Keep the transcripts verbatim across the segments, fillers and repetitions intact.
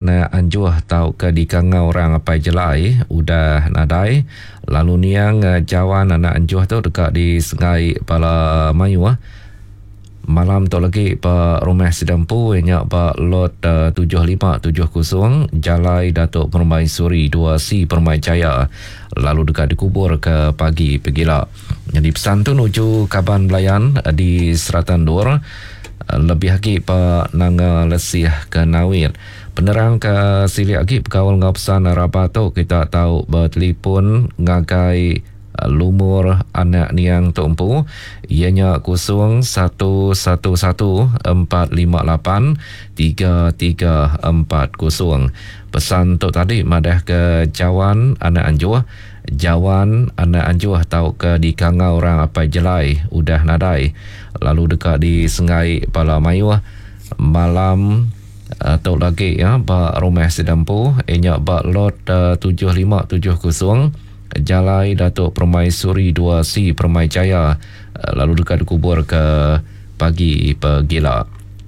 anak anjuh tau ke di kangau orang apa jelai udah nadai. Lalu niang jawan anak anjuh tu dekat di Sungai Pala Mayu ah. Malam tu lagi pa rumah Sidampu nya pa lot uh, tujuh lima tujuh kosong Jalai Datuk Permaisuri dua C Permai Jaya, lalu dekat dikubur ke pagi pegila. Jadi pesan tu nuju Kaban Belayan uh, di Seratan Dur, uh, lebih lagi pa nanga lesih ke Nawir. Penerang ke sili lagi berkawal ngau pesan rapat tu kita tahu bertelefon ngagai lumur anak niang tumpu ianya kosong satu satu satu empat lima lapan tiga tiga empat kosong. Pesan tu tadi madah ke Jawan anak anjuh, Jawan anak anjuh tau ke di kangau orang apa jelai udah nadai, lalu dekat di Sungai Pala Mayu malam atau uh, lagi ya ba rumah Sidampu ianya ba lot uh, tujuh lima tujuh kosong Jalai Datuk Permaisuri dua C Permai Jaya, lalu dekat dikubur ke pagi pegila.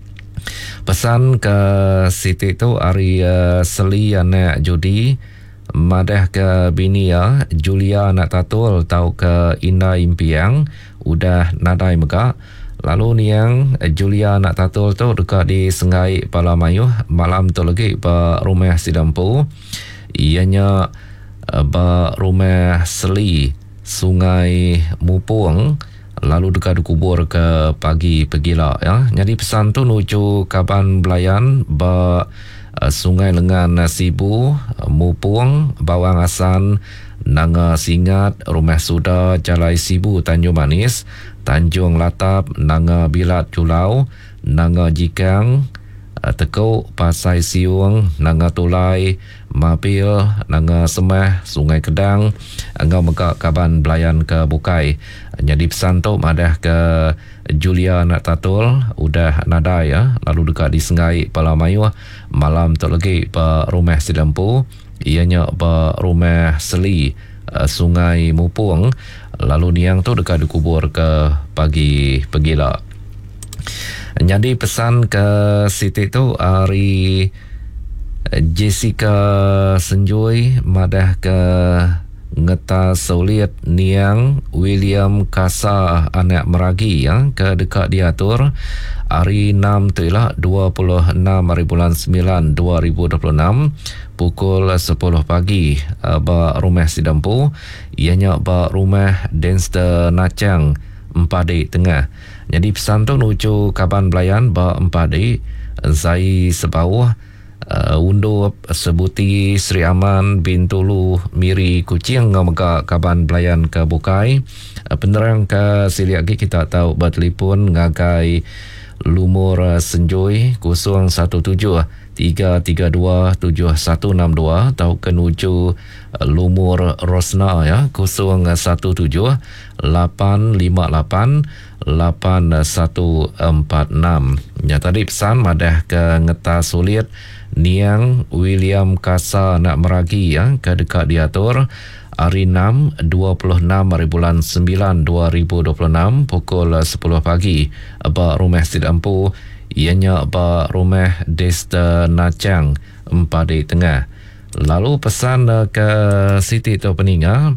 Pesan ke Siti tu hari uh, Seli anak Judi madah ke bini ya Julia anak tatul tau ke Indah Impiang udah nadai megak. Lalu niang Julia anak tatul tu dekat di Sungai Pala Mayu malam tu lagi pa rumah Sidampu ianya ba rumah Seli Sungai Mupung, lalu dekat dikubur ke pagi pegila ya. Jadi pesan tu nuju Kaban Belayan ba uh, Sungai Lengan Sibu Mupung Bawang Asan Nanga Singat Rumah Suda Jalai Sibu Tanjung Manis Tanjung Latap Nanga Bilat Julau Nanga Jikang Tekau Pasai Siung Nanga Tulai Mapil Nanga Semah Sungai Kedang Angau Megak Kaban Belayan ke Bukai. Jadi pesan tu madah ke Julia anak tatul udah nadai ya, lalu dekat di Sungai Pala Mayu malam tu lagi pa rumah Sidampu ianya pa rumah Seli uh, Sungai Mupung, lalu niang tu dekat dikubur ke pagi pegila. Jadi pesan ke Siti tu hari Jessica Senjoy madah ke ngeta Sauliat niang William Kasa anak Meragi ya ke dekat diatur hari enam tu ialah dua puluh enam hari bulan sembilan dua ribu dua puluh enam pukul sepuluh pagi ba rumah Sidampu ianya ba rumah Denster Nacang empat D tengah. Jadi pesan tu nuju Kaban Belayan ba empat D Zai Sebauh uh, Undur Sebuti Sri Aman bin Tulu Miri Kucing ngomega Kaban Belayan ke Bukai. uh, Penerang ke sili lagi kita tahu bertelefon ngagai lumur uh, Senjoy kosong satu tujuh tiga tiga dua tujuh satu enam dua atau kenuju uh, lumur Rosna ya kosong satu tujuh lapan lima lapan lapan satu empat enam. Ya tadi pesan madah ke ngeta Sulit niang William Kasa nak Meragi ya ke dekat diatur hari enam dua puluh enam hari bulan sembilan dua ribu dua puluh enam pukul sepuluh pagi ba rumah Sidampu ianya ba rumah Desta Nacang empat D tengah. Lalu pesan ke Siti tu peninga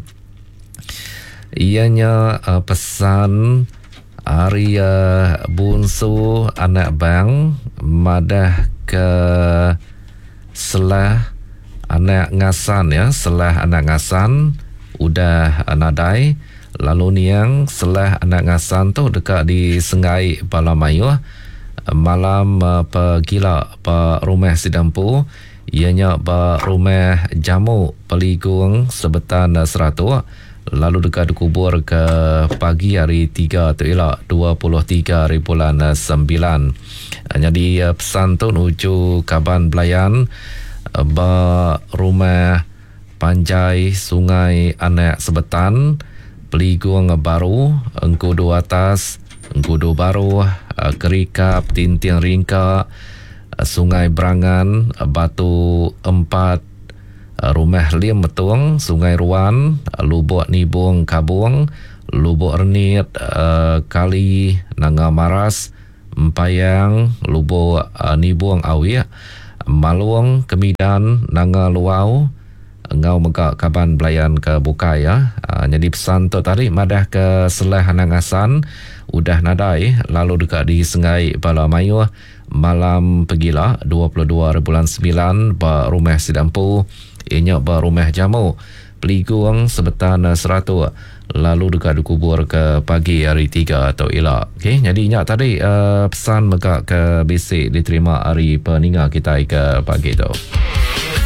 ianya uh, pesan hari uh, Bunsu anak bang madah ke Selah anak Ngasan ya, Selah anak Ngasan udah nadai, lalu niang Selah anak Ngasan tu dekat di Sungai Pala Mayu malam uh, pegila pa rumah Sidampu ianya pa rumah Jamu Peligung Sebetan Seratus, lalu dekat dikubur ke pagi hari tiga tu ialah dua puluh tiga hari bulan sembilan. Jadi pesan tu nuju Kaban Belayan ba rumah Panjai Sungai Anak Sebetan Peligung Baru Engkudu Atas Engkudu Baru Kerikap Tinting Ringka Sungai Berangan Batu Empat Rumah Lim Metung Sungai Ruan Lubuk Nibung Kabung Lubuk Renit uh, Kali Nanga Maras Empayang Lubuk uh, Nibung Awiyah Maluang, Kemidan, Nanga Luau, ngau megak kaban belayan ke Bukai ya. Uh, jadi pesan tu tadi madah ke Seleh Hanangasan udah nadai lalu dekat di Sungai Bala Mayu malam pergilah dua puluh dua bulan sembilan ba rumah Sidampu inya ba rumah Jamu Peliguang sebetan seratus lalu dekat dikubur ke pagi hari tiga atau elak. Okey, jadi ingat tadi uh, pesan megak ke basic diterima hari peninga kita ke pagi tu.